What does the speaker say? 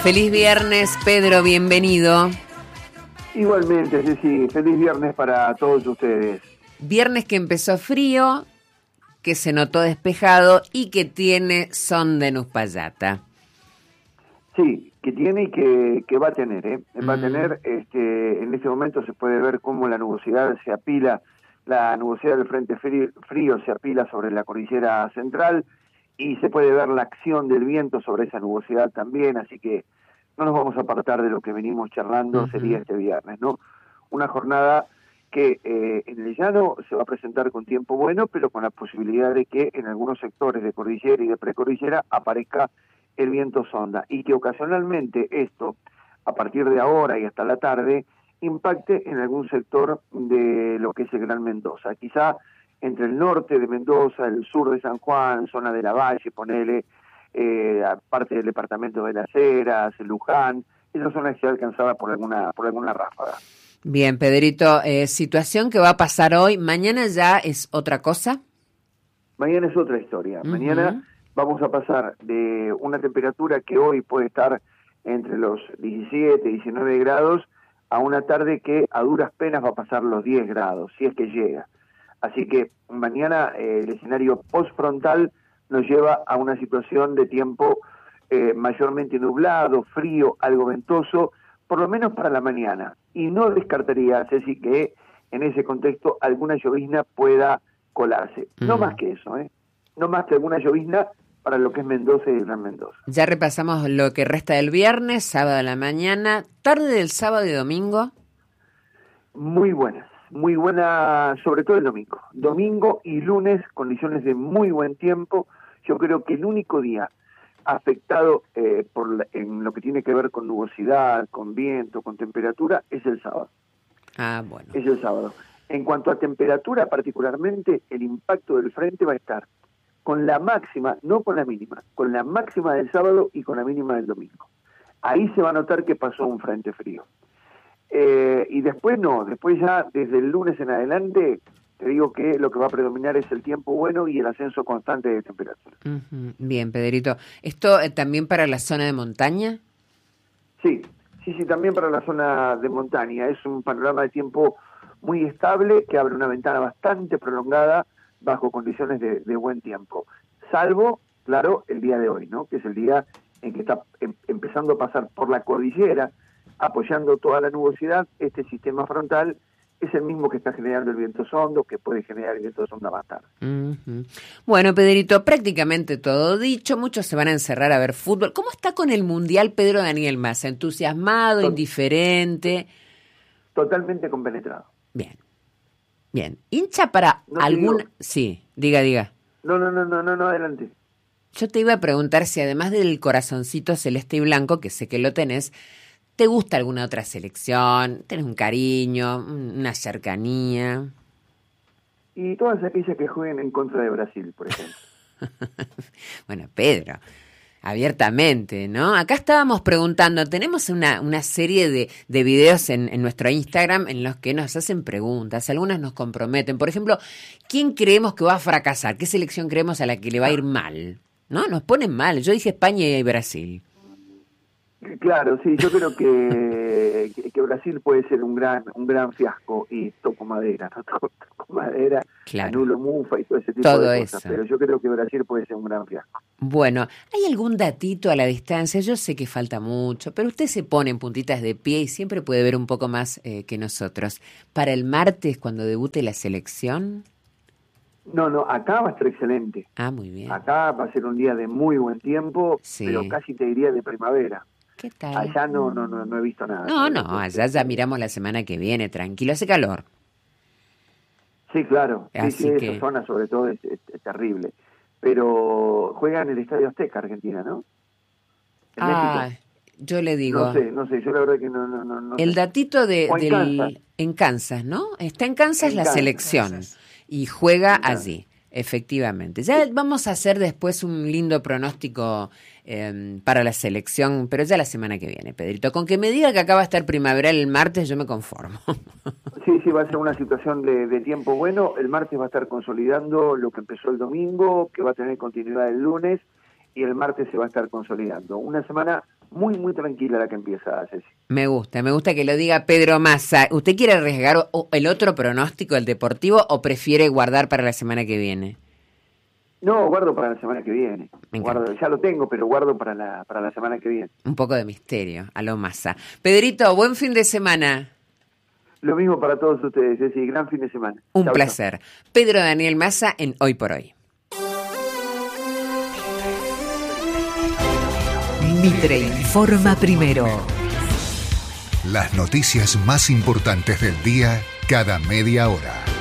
Feliz viernes, Pedro, bienvenido. Igualmente, sí, feliz viernes para todos ustedes. Viernes que empezó frío, que se notó despejado y que tiene son de Nuspallata. Sí, que tiene y que va a tener, ¿eh? Va a tener, en este momento se puede ver cómo la nubosidad se apila, la nubosidad del frente frío se apila sobre la cordillera central y se puede ver la acción del viento sobre esa nubosidad también, así que no nos vamos a apartar de lo que venimos charlando, sería este viernes, ¿no? Una jornada que en el llano se va a presentar con tiempo bueno, pero con la posibilidad de que en algunos sectores de cordillera y de precordillera aparezca el viento sonda, y que ocasionalmente esto, a partir de ahora y hasta la tarde, impacte en algún sector de lo que es el Gran Mendoza. Quizá entre el norte de Mendoza, el sur de San Juan, zona de la Valle, ponele, parte del departamento de Las Heras, Luján, esa zona que se alcanzada por alguna ráfaga. Bien, Pedrito, situación que va a pasar hoy. ¿Mañana ya es otra cosa? Mañana es otra historia. Mañana vamos a pasar de una temperatura que hoy puede estar entre los 17, 19 grados, a una tarde que a duras penas va a pasar los 10 grados, si es que llega. Así que mañana el escenario postfrontal nos lleva a una situación de tiempo mayormente nublado, frío, algo ventoso, por lo menos para la mañana. Y no descartaría, Ceci, que en ese contexto alguna llovizna pueda colarse. No más que eso, no más que alguna llovizna para lo que es Mendoza y el Gran Mendoza. Ya repasamos lo que resta del viernes, sábado a la mañana, tarde del sábado y domingo. Muy buenas, sobre todo el domingo. Domingo y lunes, condiciones de muy buen tiempo. Yo creo que el único día afectado en lo que tiene que ver con nubosidad, con viento, con temperatura, es el sábado. Ah, bueno. Es el sábado. En cuanto a temperatura, particularmente, el impacto del frente va a estar con la máxima, no con la mínima, con la máxima del sábado y con la mínima del domingo. Ahí se va a notar que pasó un frente frío. Y después después ya desde el lunes en adelante, te digo que lo que va a predominar es el tiempo bueno y el ascenso constante de temperatura. Bien, Pedrito. ¿Esto también para la zona de montaña? Sí, también para la zona de montaña. Es un panorama de tiempo muy estable que abre una ventana bastante prolongada bajo condiciones de buen tiempo. Salvo, claro, el día de hoy, ¿no? Que es el día en que está empezando a pasar por la cordillera, apoyando toda la nubosidad. Este sistema frontal es el mismo que está generando el viento sondo, que puede generar el viento sonda más tarde. Bueno, Pedrito, prácticamente todo dicho. Muchos se van a encerrar a ver fútbol. ¿Cómo está con el Mundial Pedro Daniel Massa? ¿Entusiasmado, indiferente? Totalmente compenetrado. Bien. ¿Hincha para algún...? Sí, diga. No, adelante. Yo te iba a preguntar si además del corazoncito celeste y blanco, que sé que lo tenés, ¿te gusta alguna otra selección? ¿Tenés un cariño, una cercanía? Y todas aquellas que jueguen en contra de Brasil, por ejemplo. Bueno, Pedro, abiertamente, ¿no? Acá estábamos preguntando, tenemos una serie de videos en nuestro Instagram en los que nos hacen preguntas, algunas nos comprometen. Por ejemplo, ¿quién creemos que va a fracasar? ¿Qué selección creemos a la que le va a ir mal? ¿No? Nos ponen mal. Yo dije España y Brasil. Claro, sí, yo creo que Brasil puede ser un gran fiasco, y toco madera, ¿no? Toco madera, claro. Anulo mufa y todo ese tipo todo de cosas, pero yo creo que Brasil puede ser un gran fiasco. Bueno, ¿hay algún datito a la distancia? Yo sé que falta mucho, pero usted se pone en puntitas de pie y siempre puede ver un poco más que nosotros. ¿Para el martes, cuando debute la selección? No, acá va a estar excelente. Ah, muy bien. Acá va a ser un día de muy buen tiempo, sí. Pero casi te diría de primavera. ¿Qué tal? Allá no he visto nada. No, allá ya miramos la semana que viene, tranquilo, hace calor. Sí, claro. Así sí, que... esa zona sobre todo es terrible. Pero juega en el Estadio Azteca, Argentina, ¿no? En México. Yo le digo... No sé, yo la verdad que no el sé. datito en Kansas, ¿no? Está en Kansas la selección y juega allí. Efectivamente. Ya vamos a hacer después un lindo pronóstico para la selección, pero ya la semana que viene, Pedrito. Con que me diga que acá va a estar primaveral el martes, yo me conformo. Sí, va a ser una situación de tiempo bueno. El martes va a estar consolidando lo que empezó el domingo, que va a tener continuidad el lunes, y el martes se va a estar consolidando. Una semana muy, muy tranquila la que empieza, Ceci. Me gusta que lo diga Pedro Massa. ¿Usted quiere arriesgar el otro pronóstico, el deportivo, o prefiere guardar para la semana que viene? No, guardo para la semana que viene. Ya lo tengo, pero guardo para la semana que viene. Un poco de misterio, a lo Massa. Pedrito, buen fin de semana. Lo mismo para todos ustedes, Ceci, gran fin de semana. Un placer. Chau. Pedro Daniel Massa en Hoy por Hoy. Mitre informa primero. Las noticias más importantes del día cada media hora.